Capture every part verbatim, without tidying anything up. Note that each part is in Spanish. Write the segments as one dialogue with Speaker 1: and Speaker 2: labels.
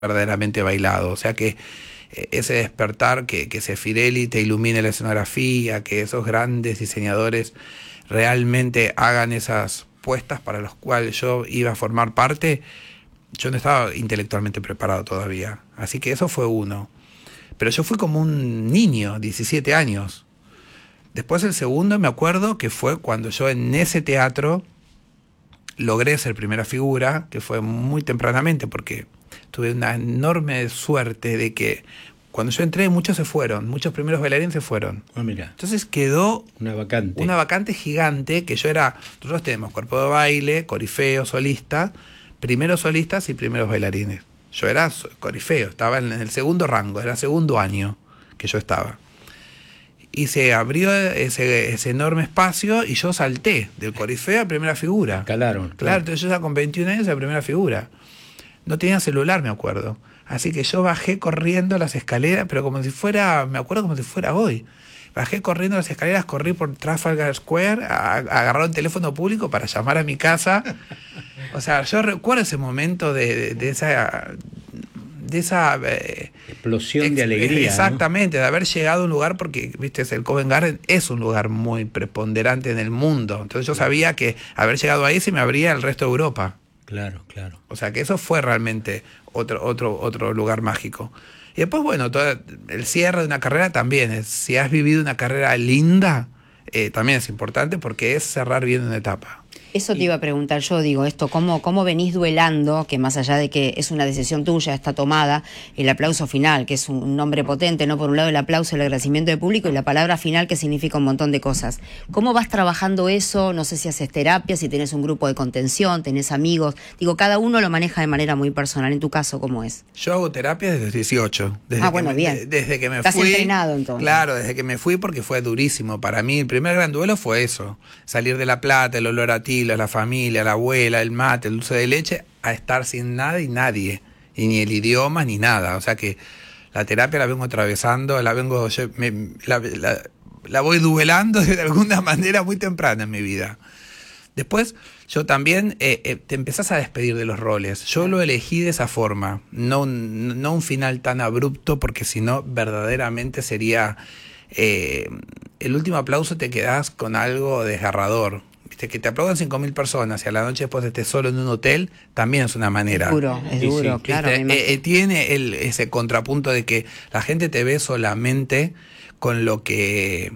Speaker 1: verdaderamente bailado. O sea que eh, ese despertar, que, que Zeffirelli te ilumine la escenografía, que esos grandes diseñadores realmente hagan esas puestas para las cuales yo iba a formar parte, yo no estaba intelectualmente preparado todavía. Así que eso fue uno. Pero yo fui como un niño, diecisiete años. Después el segundo me acuerdo que fue cuando yo en ese teatro logré ser primera figura, que fue muy tempranamente porque tuve una enorme suerte de que cuando yo entré muchos se fueron, muchos primeros bailarines se fueron.
Speaker 2: Ah, mira.
Speaker 1: Entonces quedó
Speaker 2: una vacante.
Speaker 1: Una vacante gigante que yo era, nosotros tenemos cuerpo de baile, corifeo, solista, primeros solistas y primeros bailarines. Yo era corifeo, estaba en el segundo rango, era segundo año que yo estaba. Y se abrió ese, ese enorme espacio y yo salté del corifeo a primera figura.
Speaker 2: Escalaron.
Speaker 1: Claro, claro, entonces yo ya con veintiún años a primera figura. No tenía celular, me acuerdo. Así que yo bajé corriendo las escaleras, pero como si fuera, me acuerdo como si fuera hoy. Bajé corriendo las escaleras, corrí por Trafalgar Square, a, a agarrar un teléfono público para llamar a mi casa. O sea, yo recuerdo ese momento de, de, de esa... de esa eh,
Speaker 2: explosión ex, de alegría.
Speaker 1: Exactamente,
Speaker 2: ¿no?
Speaker 1: De haber llegado a un lugar, porque viste, el Covent Garden es un lugar muy preponderante en el mundo. Entonces yo sabía que haber llegado ahí se me abría el resto de Europa.
Speaker 2: Claro, claro.
Speaker 1: O sea que eso fue realmente otro, otro, otro lugar mágico. Y después, bueno, todo el cierre de una carrera también es, si has vivido una carrera linda, eh, también es importante porque es cerrar bien una etapa.
Speaker 3: Eso te iba a preguntar yo, digo, esto, ¿cómo, cómo venís duelando, que más allá de que es una decisión tuya, está tomada, el aplauso final, que es un nombre potente, ¿no? Por un lado el aplauso, el agradecimiento del público, y la palabra final, que significa un montón de cosas. ¿Cómo vas trabajando eso? No sé si haces terapia, si tenés un grupo de contención, tenés amigos. Digo, cada uno lo maneja de manera muy personal. En tu caso, ¿cómo es?
Speaker 1: Yo hago terapia desde los dieciocho. Desde
Speaker 3: ah, bueno,
Speaker 1: que me,
Speaker 3: bien.
Speaker 1: De, desde que me
Speaker 3: Estás
Speaker 1: fui.
Speaker 3: entrenado, entonces.
Speaker 1: Claro, desde que me fui, porque fue durísimo. Para mí, el primer gran duelo fue eso. Salir de La Plata, el olor a tilo, la familia, la abuela, el mate, el dulce de leche, a estar sin nada y nadie, y ni el idioma ni nada. O sea que la terapia la vengo atravesando, la vengo yo, me, la, la, la voy duelando de alguna manera muy temprana en mi vida. Después yo también eh, eh, te empezás a despedir de los roles. Yo lo elegí de esa forma, no, no un final tan abrupto, porque si no verdaderamente sería eh, el último aplauso, te quedás con algo desgarrador. Que te aplaudan cinco mil personas y a la noche después estés solo en un hotel, también es una manera.
Speaker 3: Es duro, es duro, sí, claro.
Speaker 1: Eh, eh, tiene el, ese contrapunto de que la gente te ve solamente con lo que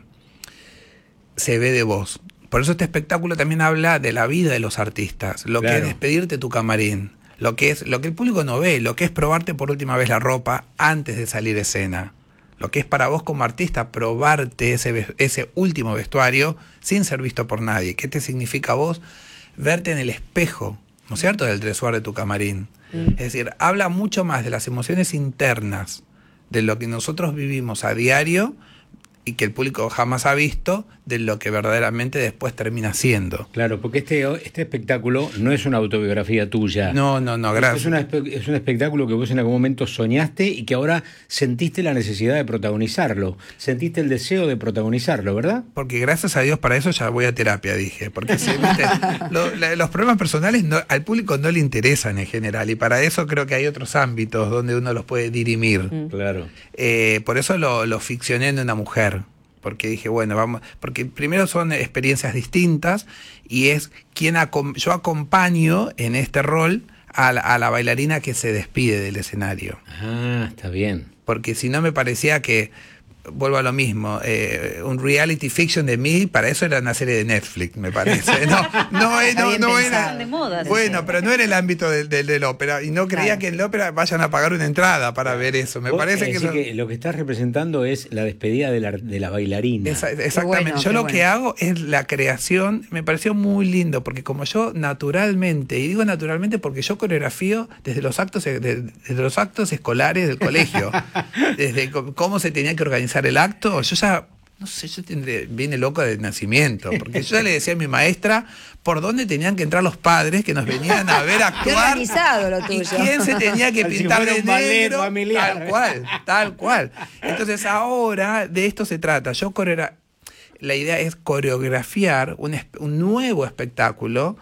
Speaker 1: se ve de vos. Por eso este espectáculo también habla de la vida de los artistas, lo claro. que es despedirte tu camarín, lo que es lo que el público no ve, lo que es probarte por última vez la ropa antes de salir a escena. Lo que es para vos como artista probarte ese, ese último vestuario sin ser visto por nadie. ¿Qué te significa a vos verte en el espejo, ¿no es cierto?, del dressuar de tu camarín? Mm. Es decir, habla mucho más de las emociones internas, de lo que nosotros vivimos a diario y que el público jamás ha visto, de lo que verdaderamente después termina siendo.
Speaker 2: Claro, porque este, este espectáculo no es una autobiografía tuya.
Speaker 1: No, no, no, gracias.
Speaker 2: Es, una, es un espectáculo que vos en algún momento soñaste y que ahora sentiste la necesidad de protagonizarlo. Sentiste el deseo de protagonizarlo, ¿verdad?
Speaker 1: Porque gracias a Dios para eso ya voy a terapia, dije. Porque ¿sí, viste? Lo, la, los problemas personales no, al público no le interesan en general, y para eso creo que hay otros ámbitos donde uno los puede dirimir.
Speaker 2: Mm. Claro.
Speaker 1: Eh, por eso lo, lo ficcioné en una mujer. Porque dije, bueno, vamos, porque primero son experiencias distintas y es quien acom- yo acompaño en este rol a la, a la bailarina que se despide del escenario.
Speaker 2: Ah, está bien.
Speaker 1: Porque si no me parecía que, vuelvo a lo mismo, eh, un reality fiction de mí, para eso era una serie de Netflix, me parece. No, no, no, no, no era.
Speaker 4: De moda,
Speaker 1: bueno, pero no era el ámbito del, del, del ópera, y no creía claro. que en la ópera vayan a pagar una entrada para ver eso. Me
Speaker 2: Vos,
Speaker 1: parece que,
Speaker 2: lo...
Speaker 1: que
Speaker 2: lo que estás representando es la despedida de la, de la bailarina.
Speaker 1: Esa, exactamente. Bueno, yo lo bueno. que hago es la creación. Me pareció muy lindo, porque como yo naturalmente, y digo naturalmente porque yo coreografío desde los actos, de, desde los actos escolares del colegio, desde cómo se tenía que organizar el acto. Yo ya, no sé, yo tendré, vine loco de nacimiento, porque yo ya le decía a mi maestra por dónde tenían que entrar los padres que nos venían a ver actuar.
Speaker 3: Qué organizado lo tuyo.
Speaker 1: Y quién se tenía que pintar de negro.
Speaker 2: Familiar.
Speaker 1: Tal cual, tal cual. Entonces ahora de esto se trata. Yo coreogra- la idea es coreografiar un, un nuevo espectáculo,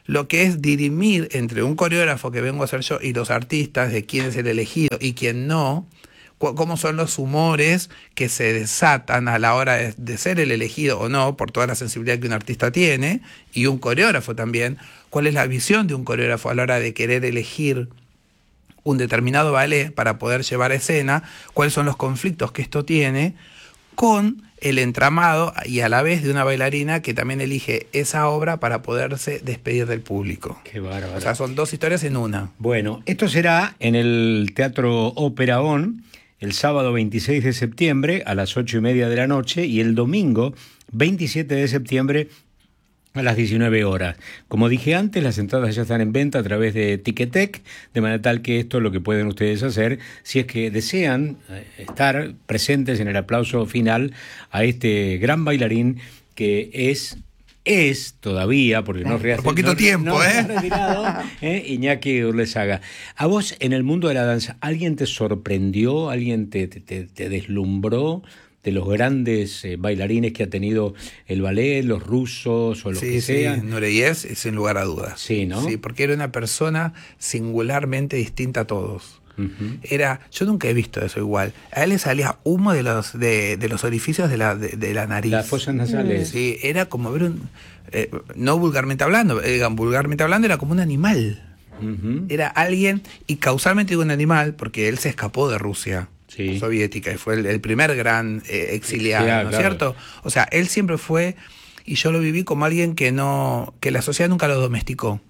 Speaker 1: lo que es dirimir entre un coreógrafo que vengo a ser yo y los artistas, de quién es el elegido y quién no, cu- cómo son los humores que se desatan a la hora de, de ser el elegido o no, por toda la sensibilidad que un artista tiene, y un coreógrafo también, cuál es la visión de un coreógrafo a la hora de querer elegir un determinado ballet para poder llevar a escena, cuáles son los conflictos que esto tiene con el entramado y a la vez de una bailarina que también elige esa obra para poderse despedir del público.
Speaker 2: Qué bárbaro.
Speaker 1: O sea, son dos historias en una.
Speaker 2: Bueno, esto será en el Teatro Ópera On el sábado veintiséis de septiembre a las ocho y media de la noche y el domingo veintisiete de septiembre a las diecinueve horas. Como dije antes, las entradas ya están en venta a través de Ticketek, de manera tal que esto es lo que pueden ustedes hacer si es que desean estar presentes en el aplauso final a este gran bailarín que es... es todavía, porque no
Speaker 1: Por poquito
Speaker 2: no,
Speaker 1: tiempo,
Speaker 2: no,
Speaker 1: ¿eh?
Speaker 2: no retirado, ¿eh? Iñaki Urlesaga. A vos, en el mundo de la danza, ¿alguien te sorprendió? ¿Alguien te, te, te deslumbró de los grandes eh, bailarines que ha tenido el ballet, los rusos o los
Speaker 1: Sí,
Speaker 2: que
Speaker 1: sí,
Speaker 2: sean?
Speaker 1: Nureyev, sin lugar a dudas.
Speaker 2: Sí, ¿no?
Speaker 1: Sí, porque era una persona singularmente distinta a todos.
Speaker 2: Uh-huh.
Speaker 1: Era, yo nunca he visto eso igual. A él le salía humo de los de, de los orificios de la de, de la nariz.
Speaker 2: Las fosas nasales.
Speaker 1: Sí, era como ver un eh, no vulgarmente hablando, eh, vulgarmente hablando era como un animal.
Speaker 2: Uh-huh.
Speaker 1: Era alguien, y causalmente digo un animal, porque él se escapó de Rusia
Speaker 2: Sí.
Speaker 1: soviética y fue el, el primer gran eh, exiliado,
Speaker 2: Exiliado,
Speaker 1: ¿no es
Speaker 2: claro.
Speaker 1: cierto? O sea, él siempre fue, y yo lo viví como alguien que no, que la sociedad nunca lo domesticó.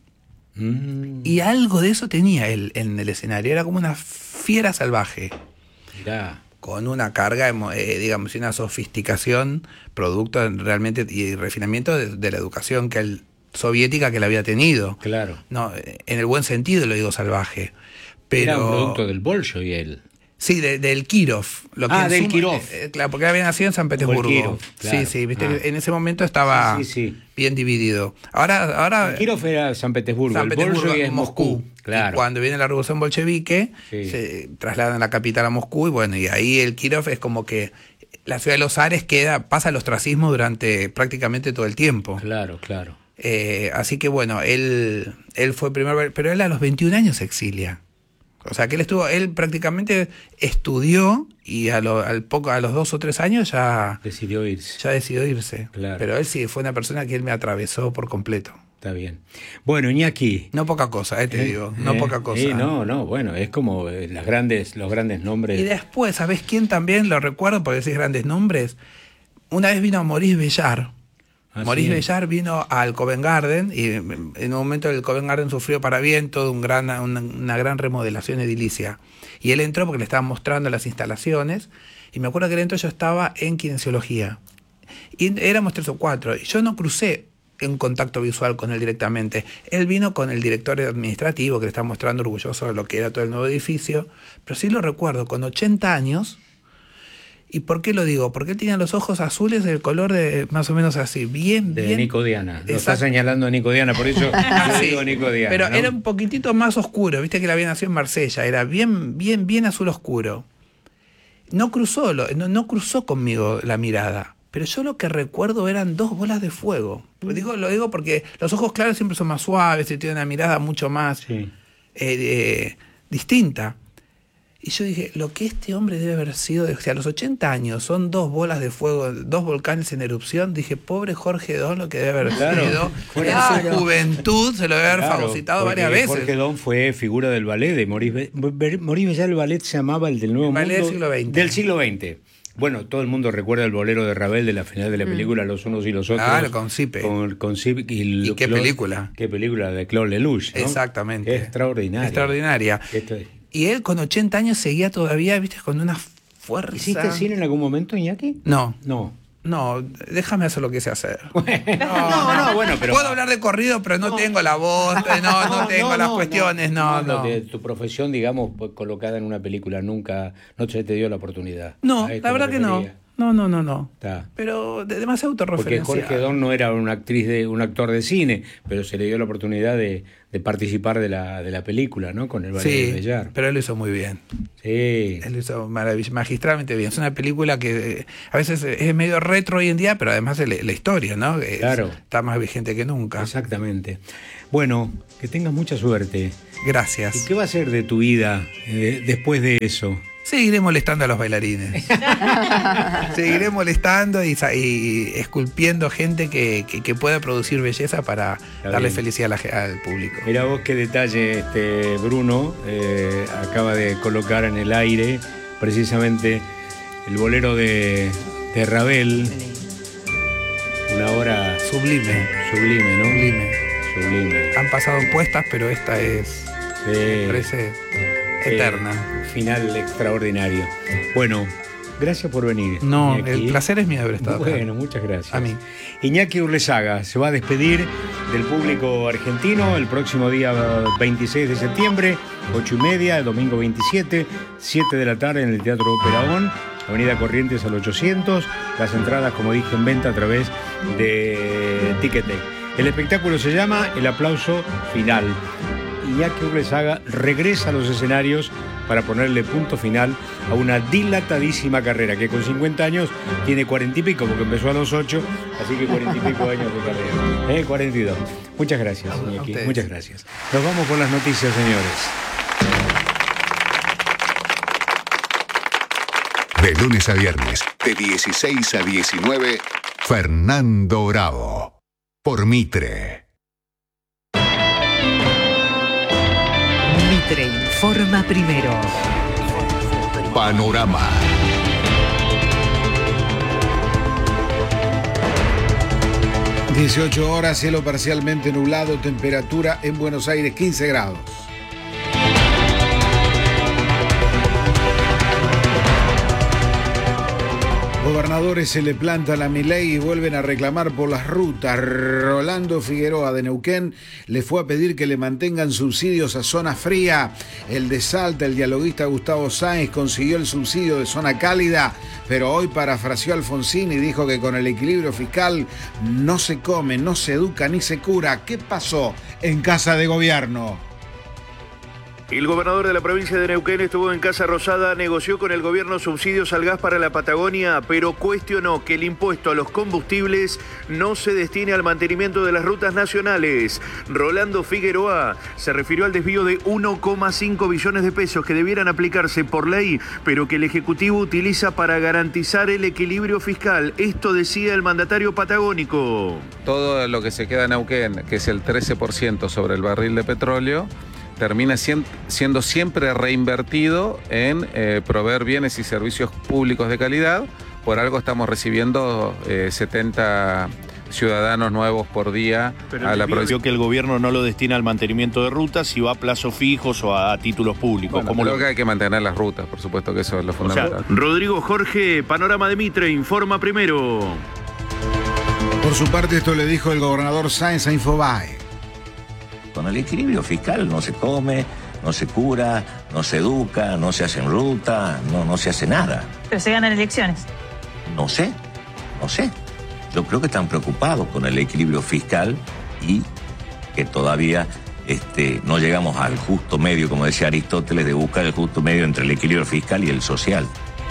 Speaker 2: Mm,
Speaker 1: Y algo de eso tenía él en el escenario, era como una fiera salvaje,
Speaker 2: mirá.
Speaker 1: con una carga, emo- eh, digamos, y una sofisticación, producto realmente y refinamiento de, de la educación que él, soviética que él había tenido.
Speaker 2: Claro.
Speaker 1: No, en el buen sentido lo digo salvaje. Pero,
Speaker 2: Era un producto del Bolshoi él.
Speaker 1: Sí, de- del Kirov. Lo que
Speaker 2: Ah,
Speaker 1: en
Speaker 2: del
Speaker 1: suma-
Speaker 2: Kirov.
Speaker 1: eh, eh, claro, porque él había nacido en San Petersburgo.
Speaker 2: Kirov, claro.
Speaker 1: Sí, sí, viste,
Speaker 2: Ah.
Speaker 1: en ese momento estaba
Speaker 2: Sí, sí, sí.
Speaker 1: bien dividido. Ahora, ahora
Speaker 2: Kirov era San Petersburgo,
Speaker 1: San
Speaker 2: el
Speaker 1: Petersburgo
Speaker 2: Bolshoi es
Speaker 1: Moscú.
Speaker 2: Moscú. Claro.
Speaker 1: Y cuando viene la revolución bolchevique,
Speaker 2: Sí.
Speaker 1: se trasladan la capital a Moscú y bueno, y ahí el Kirov es como que la ciudad de los Ares queda, pasa al ostracismo durante prácticamente todo el tiempo.
Speaker 2: Claro, claro.
Speaker 1: Eh, así que bueno, él, él fue primero, pero él a los veintiún años se exilia. O sea que él estuvo, él prácticamente estudió y a, lo, al poco, a los dos o tres años ya,
Speaker 2: Decidió irse.
Speaker 1: ya decidió irse.
Speaker 2: Claro.
Speaker 1: Pero él sí fue una persona que él me atravesó por completo.
Speaker 2: Está bien. Bueno, Iñaki.
Speaker 1: No poca cosa, eh, te
Speaker 2: Eh,
Speaker 1: digo, no
Speaker 2: eh,
Speaker 1: poca cosa.
Speaker 2: sí, no, no, bueno, es como eh, las grandes, los grandes nombres.
Speaker 1: Y después, ¿sabés quién también lo recuerdo? Porque decís grandes nombres. Una vez vino Maurice Bellar.
Speaker 2: Ah,
Speaker 1: Maurice
Speaker 2: sí.
Speaker 1: Bellar vino al Covent Garden y en un momento el Covent Garden sufrió para bien toda un gran, una, una gran remodelación edilicia. Y él entró porque le estaban mostrando las instalaciones y me acuerdo que él entró, yo estaba en kinesiología. Y éramos tres o cuatro. Y yo no crucé en contacto visual con él directamente. Él vino con el director administrativo que le estaba mostrando orgulloso de lo que era todo el nuevo edificio. Pero sí lo recuerdo, con ochenta años. ¿Y por qué lo digo? Porque él tenía los ojos azules del color de más o menos así, bien,
Speaker 2: De
Speaker 1: bien.
Speaker 2: Nico Diana. Lo está
Speaker 1: Exacto.
Speaker 2: señalando a Nico Diana, por eso yo
Speaker 1: Sí,
Speaker 2: digo Nico Diana.
Speaker 1: pero
Speaker 2: ¿no?
Speaker 1: era un poquitito más oscuro, viste que él había nacido en Marsella, era bien, bien, bien azul oscuro. No cruzó, lo- no, no cruzó conmigo la mirada, pero yo lo que recuerdo eran dos bolas de fuego. Lo digo, lo digo porque los ojos claros siempre son más suaves y tienen una mirada mucho más
Speaker 2: Sí.
Speaker 1: eh, eh, distinta. Y yo dije, lo que este hombre debe haber sido, o sea, a los ochenta años son dos bolas de fuego, dos volcanes en erupción. Dije, pobre Jorge Don, lo que debe haber
Speaker 2: Claro.
Speaker 1: sido.
Speaker 2: Bueno,
Speaker 1: En
Speaker 3: claro.
Speaker 1: su juventud se lo debe haber
Speaker 2: Claro,
Speaker 1: fagocitado
Speaker 2: porque
Speaker 1: varias veces.
Speaker 2: Jorge Don fue figura del ballet de Maurice Be- Maurice Bellar. El ballet se llamaba el del Nuevo
Speaker 1: El ballet
Speaker 2: Mundo
Speaker 1: del siglo veinte.
Speaker 2: Del siglo veinte. Bueno, todo el mundo recuerda el bolero de Ravel de la final de la película Los unos y los otros.
Speaker 1: Claro, con Sipe.
Speaker 2: Con, con Sipe y,
Speaker 1: ¿Y
Speaker 2: lo-
Speaker 1: qué
Speaker 2: Claude-
Speaker 1: película?
Speaker 2: Qué película de Claude Lelouch, ¿no?
Speaker 1: Exactamente.
Speaker 2: Extraordinaria.
Speaker 1: Extraordinaria.
Speaker 2: Esto es-
Speaker 1: Y él con ochenta años seguía todavía, viste, con una fuerza.
Speaker 2: ¿Hiciste cine en algún momento, Iñaki?
Speaker 1: No,
Speaker 2: No.
Speaker 1: no, déjame hacer lo que sé hacer.
Speaker 2: No, no, bueno, pero...
Speaker 1: Puedo hablar de corrido, pero no, tengo la voz, eh, no, no, tengo las
Speaker 2: no,
Speaker 1: cuestiones, no, no.
Speaker 2: De tu profesión, digamos, pues, colocada en una película, nunca, no se te dio la oportunidad.
Speaker 1: No,
Speaker 2: A esto
Speaker 1: la
Speaker 2: me
Speaker 1: verdad que no.
Speaker 2: refería.
Speaker 1: No, no, no, no.
Speaker 2: Está.
Speaker 1: Pero de, demasiado autorreferencial.
Speaker 2: Porque Jorge Don no era una actriz de, un actor de cine, pero se le dio la oportunidad de, de participar de la, de la película, ¿no? Con el Ballet
Speaker 1: Sí,
Speaker 2: de Bellar.
Speaker 1: pero él lo hizo muy bien.
Speaker 2: Sí.
Speaker 1: Él lo hizo maravill- magistralmente bien. Es una película que eh, a veces es medio retro hoy en día, pero además es la, la historia, ¿no? Es-
Speaker 2: Claro.
Speaker 1: Está más vigente que nunca.
Speaker 2: Exactamente. Bueno, que tengas mucha suerte.
Speaker 1: Gracias.
Speaker 2: ¿Y qué va a ser de tu vida eh, después de eso?
Speaker 1: Seguiré molestando a los bailarines. Seguiré molestando y, sa- y esculpiendo gente que, que, que pueda producir belleza para
Speaker 2: Está
Speaker 1: darle
Speaker 2: bien.
Speaker 1: felicidad a la- al público.
Speaker 2: Mira vos qué detalle, este Bruno eh, acaba de colocar en el aire precisamente el bolero de, de Ravel, una obra
Speaker 1: Sublime.
Speaker 2: sublime, ¿no?
Speaker 1: Sublime.
Speaker 2: Sublime.
Speaker 1: Han pasado puestas, pero esta es,
Speaker 2: Sí.
Speaker 1: parece
Speaker 2: Eh,
Speaker 1: eterna.
Speaker 2: Final extraordinario. Bueno, gracias por venir.
Speaker 1: No,
Speaker 2: Iñaki.
Speaker 1: el placer es mío haber estado acá.
Speaker 2: Bueno, muchas gracias.
Speaker 1: A mí.
Speaker 2: Iñaki Urlesaga se va a despedir del público argentino el próximo día veintiséis de septiembre, ocho y media, el domingo veintisiete, siete de la tarde en el Teatro Operaón, Avenida Corrientes al ochocientos. Las entradas, como dije, en venta a través de Ticketek. El espectáculo se llama El Aplauso Final. Iñaki Urlesaga regresa a los escenarios para ponerle punto final a una dilatadísima carrera que con cincuenta años tiene cuarenta y pico, porque empezó a los ocho, así que cuarenta y pico años de carrera. ¿Eh? cuarenta y dos. Muchas gracias, Iñaki.
Speaker 1: ustedes.
Speaker 2: Muchas gracias. Nos vamos con las noticias, señores.
Speaker 4: De lunes a viernes, de dieciséis a diecinueve, Fernando Bravo. Por Mitre.
Speaker 5: Mitre informa primero.
Speaker 4: Panorama.
Speaker 6: dieciocho horas, cielo parcialmente nublado, temperatura en Buenos Aires quince grados. Gobernadores se le plantan a Milei y vuelven a reclamar por las rutas. Rolando Figueroa de Neuquén le fue a pedir que le mantengan subsidios a zona fría. El de Salta, el dialoguista Gustavo Sáenz, consiguió el subsidio de zona cálida, pero hoy parafraseó a Alfonsín y dijo que con el equilibrio fiscal no se come, no se educa ni se cura. ¿Qué pasó en Casa de Gobierno?
Speaker 7: El gobernador de la provincia de Neuquén estuvo en Casa Rosada, negoció con el gobierno subsidios al gas para la Patagonia, pero cuestionó que el impuesto a los combustibles no se destine al mantenimiento de las rutas nacionales. Rolando Figueroa se refirió al desvío de uno coma cinco billones de pesos que debieran aplicarse por ley, pero que el Ejecutivo utiliza para garantizar el equilibrio fiscal. Esto decía el mandatario patagónico.
Speaker 8: Todo lo que se queda en Neuquén, que es el trece por ciento sobre el barril de petróleo, termina siendo siempre reinvertido en eh, proveer bienes y servicios públicos de calidad. Por algo estamos recibiendo eh, setenta ciudadanos nuevos por día
Speaker 7: Pero
Speaker 8: a la provincia.
Speaker 7: que el gobierno no lo destina al mantenimiento de rutas, si va a plazos fijos o a, a títulos públicos.
Speaker 8: Bueno,
Speaker 7: ¿Cómo
Speaker 8: creo
Speaker 7: lo...
Speaker 8: que hay que mantener las rutas, por supuesto que eso es lo
Speaker 7: O sea,
Speaker 8: fundamental.
Speaker 7: Rodrigo Jorge, Panorama de Mitre, informa primero.
Speaker 6: Por su parte, esto le dijo el gobernador Sáenz a Infobae.
Speaker 9: Con el equilibrio fiscal no se come, no se cura, no se educa, no se hace en ruta, no, no se hace nada.
Speaker 10: Pero se ganan elecciones.
Speaker 9: No sé, no sé. Yo creo que están preocupados con el equilibrio fiscal y que todavía este, no llegamos al justo medio, como decía Aristóteles, de buscar el justo medio entre el equilibrio fiscal y el social.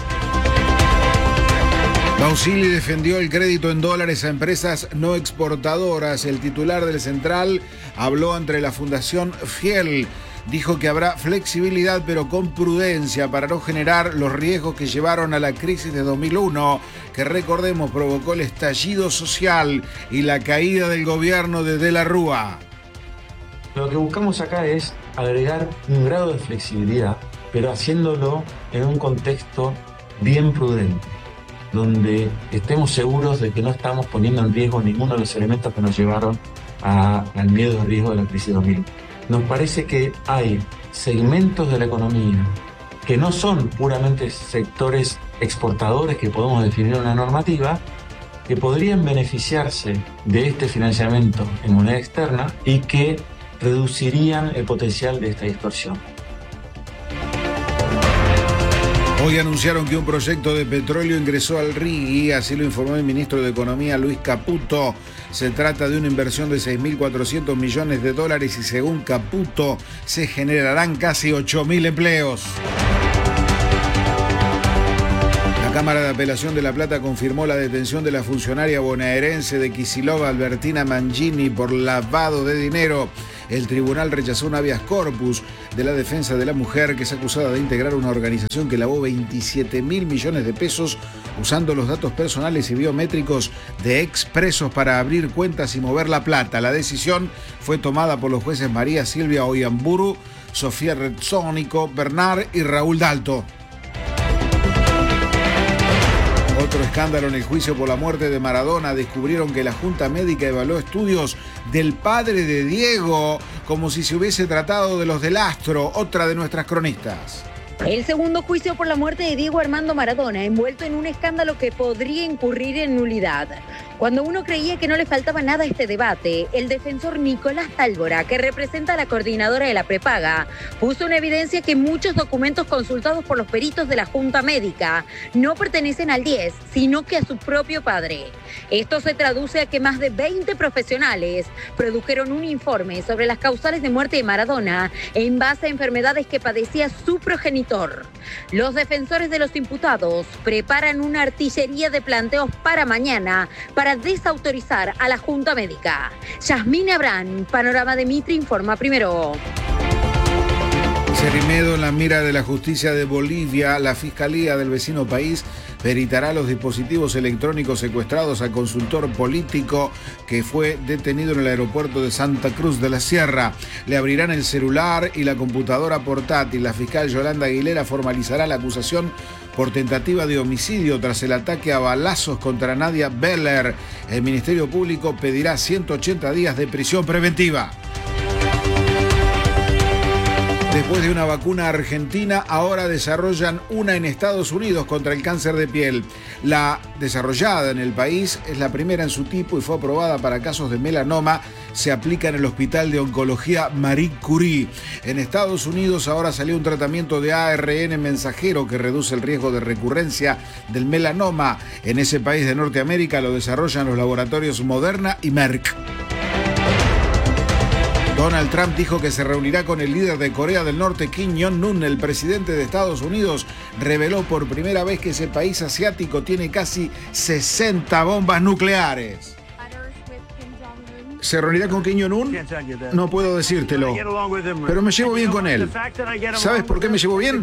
Speaker 6: Bausili defendió el crédito en dólares a empresas no exportadoras. El titular del Central habló ante la Fundación Fiel. Dijo que habrá flexibilidad pero con prudencia para no generar los riesgos que llevaron a la crisis de dos mil uno, que recordemos provocó el estallido social y la caída del gobierno de De la Rúa.
Speaker 11: Lo que buscamos acá es agregar un grado de flexibilidad, pero haciéndolo en un contexto bien prudente, donde estemos seguros de que no estamos poniendo en riesgo ninguno de los elementos que nos llevaron a, al miedo y riesgo de la crisis de dos mil. Nos parece que hay segmentos de la economía que no son puramente sectores exportadores que podemos definir en una normativa, que podrían beneficiarse de este financiamiento en moneda externa y que reducirían el potencial de esta distorsión.
Speaker 6: Hoy anunciaron que un proyecto de petróleo ingresó al R I G I, así lo informó el ministro de Economía Luis Caputo. Se trata de una inversión de seis mil cuatrocientos millones de dólares y según Caputo se generarán casi ocho mil empleos. La Cámara de Apelación de La Plata confirmó la detención de la funcionaria bonaerense de Kicillof, Albertina Mangini, por lavado de dinero. El tribunal rechazó un habeas corpus de la defensa de la mujer, que es acusada de integrar una organización que lavó veintisiete mil millones de pesos usando los datos personales y biométricos de expresos para abrir cuentas y mover la plata. La decisión fue tomada por los jueces María Silvia Oyamburu, Sofía Rezzonico Bernard y Raúl Dalto. Otro escándalo en el juicio por la muerte de Maradona. Descubrieron que la Junta Médica evaluó estudios del padre de Diego como si se hubiese tratado de los del astro, otra de nuestras cronistas.
Speaker 10: El segundo juicio por la muerte de Diego Armando Maradona, envuelto en un escándalo que podría incurrir en nulidad. Cuando uno creía que no le faltaba nada a este debate, el defensor Nicolás Tálvora, que representa a la coordinadora de la prepaga, puso en evidencia que muchos documentos consultados por los peritos de la Junta Médica no pertenecen al diez, sino que a su propio padre. Esto se traduce a que más de veinte profesionales produjeron un informe sobre las causales de muerte de Maradona en base a enfermedades que padecía su progenitor. Los defensores de los imputados preparan una artillería de planteos para mañana para desautorizar a la Junta Médica. Yasmín Abrán, Panorama de Mitre, informa primero.
Speaker 6: Cerimedo en la mira de la justicia de Bolivia. La Fiscalía del vecino país peritará los dispositivos electrónicos secuestrados al consultor político que fue detenido en el aeropuerto de Santa Cruz de la Sierra. Le abrirán el celular y la computadora portátil. La fiscal Yolanda Aguilera formalizará la acusación por tentativa de homicidio tras el ataque a balazos contra Nadia Beller. El Ministerio Público pedirá ciento ochenta días de prisión preventiva. Después de una vacuna argentina, ahora desarrollan una en Estados Unidos contra el cáncer de piel. La desarrollada en el país es la primera en su tipo y fue aprobada para casos de melanoma. Se aplica en el Hospital de Oncología Marie Curie. En Estados Unidos ahora salió un tratamiento de A R N mensajero que reduce el riesgo de recurrencia del melanoma. En ese país de Norteamérica lo desarrollan los laboratorios Moderna y Merck. Donald Trump dijo que se reunirá con el líder de Corea del Norte, Kim Jong-un. El presidente de Estados Unidos reveló por primera vez que ese país asiático tiene casi sesenta bombas nucleares. ¿Se reunirá con Kim Jong-un? No puedo decírtelo, pero me llevo bien con él. ¿Sabes por qué me llevo bien?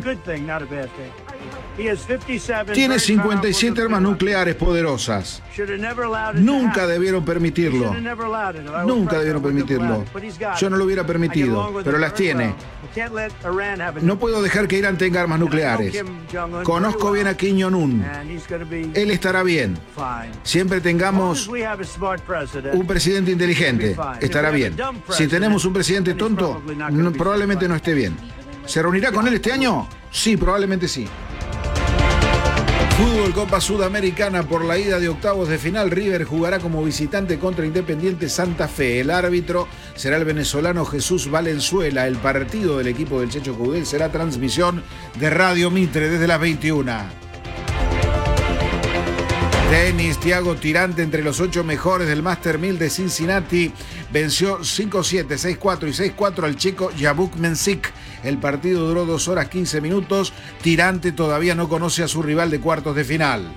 Speaker 6: Tiene cincuenta y siete armas nucleares poderosas. Nunca debieron permitirlo. Nunca debieron permitirlo. Yo no lo hubiera permitido, pero las tiene. No puedo dejar que Irán tenga armas nucleares. Conozco bien a Kim Jong-un. Él estará bien. Siempre tengamos un presidente inteligente, estará bien. Si tenemos un presidente tonto, no, probablemente no esté bien. ¿Se reunirá con él este año? Sí, probablemente sí. Fútbol Copa Sudamericana por la ida de octavos de final. River jugará como visitante contra Independiente Santa Fe. El árbitro será el venezolano Jesús Valenzuela. El partido del equipo del Checho Cudel será transmisión de Radio Mitre desde las veintiuna. Tenis, Thiago Tirante entre los ocho mejores del Master mil de Cincinnati. Venció cinco siete, seis cuatro y seis cuatro al checo Jabuk Mensik. El partido duró dos horas quince minutos. Tirante todavía no conoce a su rival de cuartos de final.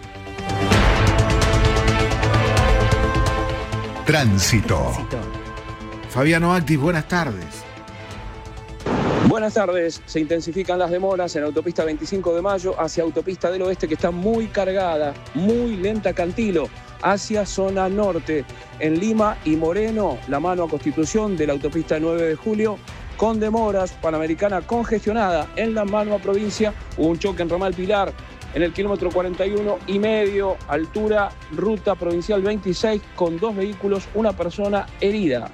Speaker 4: Tránsito.
Speaker 6: Fabiano Actis, buenas tardes.
Speaker 12: Buenas tardes. Se intensifican las demoras en autopista veinticinco de mayo hacia autopista del oeste, que está muy cargada, muy lenta Cantilo, hacia zona norte. En Lima y Moreno, la mano a Constitución de la autopista nueve de julio, con demoras. Panamericana congestionada en la mano a provincia. Hubo un choque en Ramal Pilar en el kilómetro cuarenta y uno y medio, altura ruta provincial veintiséis, con dos vehículos, una persona herida.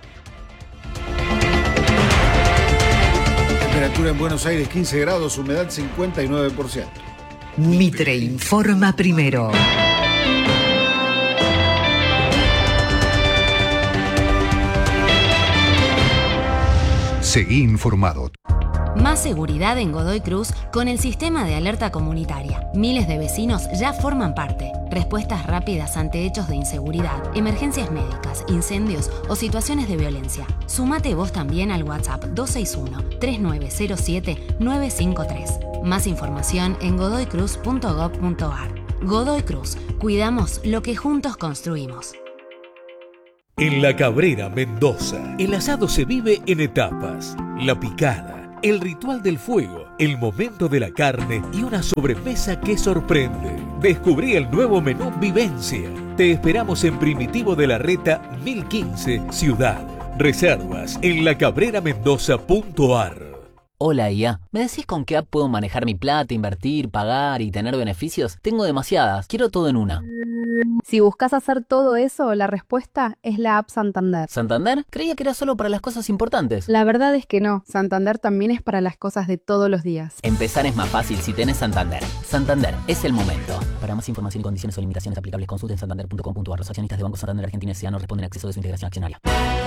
Speaker 6: Temperatura en Buenos Aires quince grados, humedad cincuenta y nueve por ciento.
Speaker 5: Mitre informa primero.
Speaker 4: Seguí informado.
Speaker 13: Más seguridad en Godoy Cruz con el sistema de alerta comunitaria. Miles de vecinos ya forman parte. Respuestas rápidas ante hechos de inseguridad, emergencias médicas, incendios o situaciones de violencia. Sumate vos también al WhatsApp dos seis uno, tres nueve cero siete, nueve cinco tres. Más información en godoy cruz punto gob punto ar. Godoy Cruz. Cuidamos lo que juntos construimos.
Speaker 14: En La Cabrera, Mendoza, el asado se vive en etapas. La picada, el ritual del fuego, el momento de la carne y una sobremesa que sorprende. Descubrí el nuevo menú Vivencia. Te esperamos en Primitivo de la Reta mil quince, Ciudad. Reservas en la cabrera mendoza punto ar.
Speaker 15: Hola I A, ¿me decís con qué app puedo manejar mi plata, invertir, pagar y tener beneficios? Tengo demasiadas, quiero todo en una.
Speaker 16: Si buscas hacer todo eso, la respuesta es la app Santander.
Speaker 15: ¿Santander? Creía que era solo para las cosas importantes.
Speaker 16: La verdad es que no, Santander también es para las cosas de todos los días.
Speaker 15: Empezar es más fácil si tenés Santander. Santander, es el momento. Para más información y condiciones o limitaciones aplicables, consulten santander punto com punto ar. Los accionistas de Banco Santander Argentina S A no responden a acceso de su integración accionaria.